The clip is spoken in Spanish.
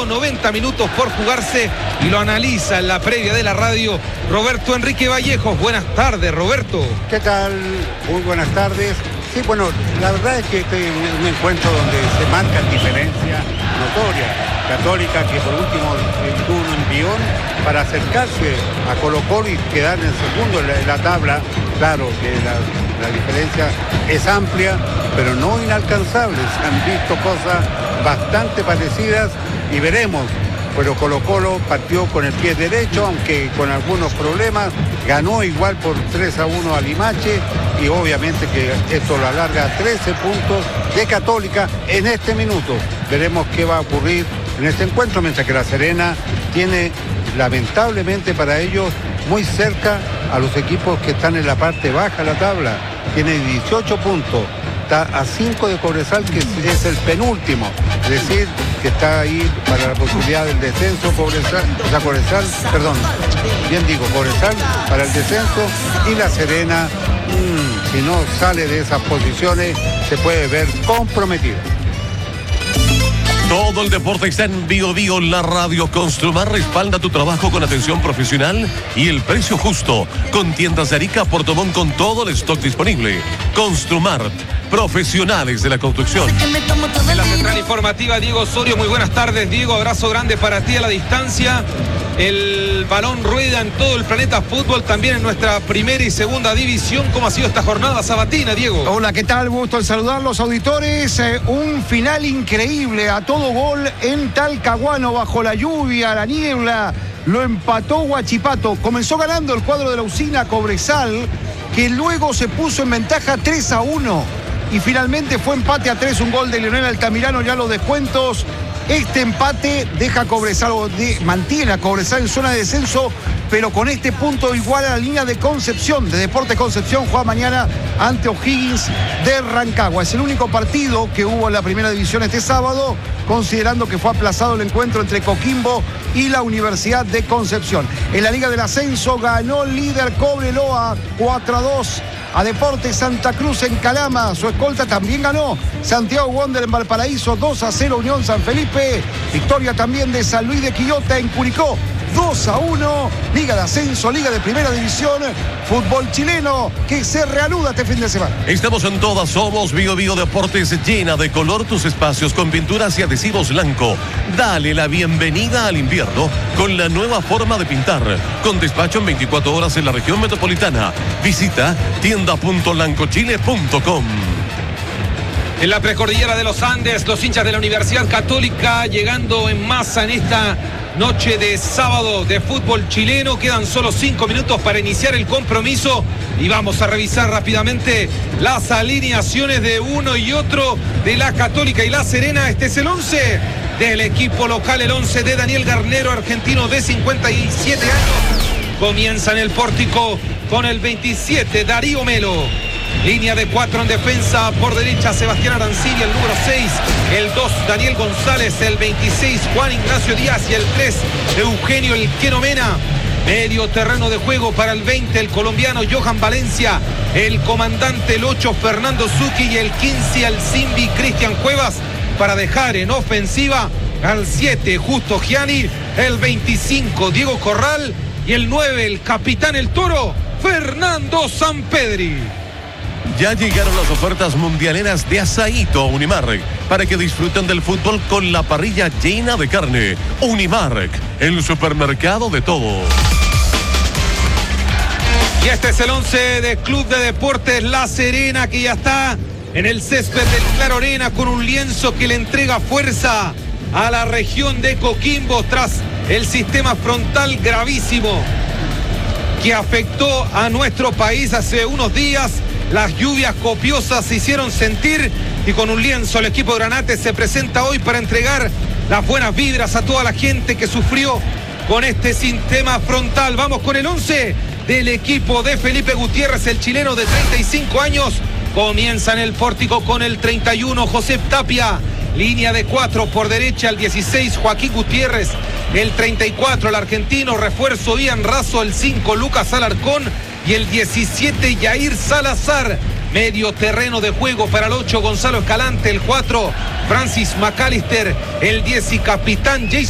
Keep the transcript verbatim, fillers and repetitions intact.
quedó noventa minutos por jugarse y lo analiza en la previa de la radio Roberto Enrique Vallejos. Buenas tardes, Roberto. ¿Qué tal? Muy buenas tardes. Sí, bueno, la verdad es que este es un encuentro donde se marcan diferencias notorias. Católica, que por último tuvo un envión para acercarse a Colo-Colo y quedar en segundo en la, en la tabla. Claro que la, la diferencia es amplia, pero no inalcanzable. Se han visto cosas bastante parecidas y veremos. Pero Colo-Colo partió con el pie derecho, aunque con algunos problemas, ganó igual por tres a uno a Limache y obviamente que esto lo alarga a trece puntos de Católica en este minuto. Veremos qué va a ocurrir en este encuentro, mientras que La Serena tiene, lamentablemente para ellos, muy cerca a los equipos que están en la parte baja de la tabla. Tiene dieciocho puntos. Está a cinco de Cobresal, que es el penúltimo, es decir, que está ahí para la posibilidad del descenso. Cobresal, o sea, Cobresal, perdón, bien digo, Cobresal para el descenso, y La Serena, mmm, si no sale de esas posiciones, se puede ver comprometido. Todo el deporte está en Bio Bio, la radio. Construmar respalda tu trabajo con atención profesional y el precio justo. Con tiendas de Arica, Portobón, con todo el stock disponible. Construmart, profesionales de la construcción. En la central informativa, Diego Osorio, muy buenas tardes, Diego, abrazo grande para ti a la distancia. El balón rueda en todo el planeta fútbol, también en nuestra primera y segunda división. ¿Cómo ha sido esta jornada sabatina, Diego? Hola, ¿qué tal? Gusto en saludar los auditores. Eh, un final increíble, a todo gol en Talcahuano, bajo la lluvia, la niebla. Lo empató Huachipato. Comenzó ganando el cuadro de la usina Cobresal, que luego se puso en ventaja tres a uno. Y finalmente fue empate a tres, un gol de Leonel Altamirano ya los descuentos. Este empate deja a Cobresal, o de, mantiene a Cobresal en zona de descenso, pero con este punto igual a la línea de Concepción, de Deportes Concepción. Juega mañana ante O'Higgins de Rancagua. Es el único partido que hubo en la primera división este sábado, considerando que fue aplazado el encuentro entre Coquimbo y la Universidad de Concepción. En la Liga del Ascenso ganó el líder Cobreloa cuatro a dos a Deportes Santa Cruz en Calama. Su escolta también ganó. Santiago Wander en Valparaíso, dos a cero Unión San Felipe. Victoria también de San Luis de Quillota en Curicó, dos a uno. Liga de Ascenso, Liga de Primera División, fútbol chileno que se reanuda este fin de semana. Estamos en todas, somos Bio Bio Deportes, llena de color tus espacios con pinturas y adhesivos blanco. Dale la bienvenida al invierno con la nueva forma de pintar, con despacho en veinticuatro horas en la región metropolitana. Visita tienda punto lancochile punto com. En la precordillera de los Andes, los hinchas de la Universidad Católica llegando en masa en esta noche de sábado de fútbol chileno. Quedan solo cinco minutos para iniciar el compromiso y vamos a revisar rápidamente las alineaciones de uno y otro de la Católica y La Serena. Este es el once del equipo local, el once de Daniel Garnero, argentino de cincuenta y siete años. Comienza en el pórtico con el veintisiete, Darío Melo. Línea de cuatro en defensa, por derecha Sebastián Arancibia, el número seis, el dos Daniel González, el veintiséis Juan Ignacio Díaz y el tres Eugenio El Queno Mena. Medio terreno de juego para el veinte, el colombiano Johan Valencia, el comandante el ocho Fernando Zucchi y el quince Alcimbi Cristian Cuevas, para dejar en ofensiva al siete Justo Gianni, el veinticinco Diego Corral y el nueve el capitán el Toro Fernando Sampedri. Ya llegaron las ofertas mundialeras de Asaíto Unimark para que disfruten del fútbol con la parrilla llena de carne. Unimark, el supermercado de todo. Y este es el once de Club de Deportes La Serena, que ya está en el césped del Claro Arena con un lienzo que le entrega fuerza a la región de Coquimbo tras el sistema frontal gravísimo que afectó a nuestro país hace unos días. Las lluvias copiosas se hicieron sentir y con un lienzo el equipo Granate se presenta hoy para entregar las buenas vibras a toda la gente que sufrió con este sistema frontal. Vamos con el once del equipo de Felipe Gutiérrez, el chileno de treinta y cinco años. Comienza en el pórtico con el treinta y uno José Tapia. Línea de cuatro por derecha, el dieciséis Joaquín Gutiérrez, el treinta y cuatro el argentino refuerzo Ian Razo, el cinco Lucas Alarcón y el diecisiete Yair Salazar. Medio terreno de juego para el ocho Gonzalo Escalante, el cuatro Francis McAllister, el diez y capitán Jason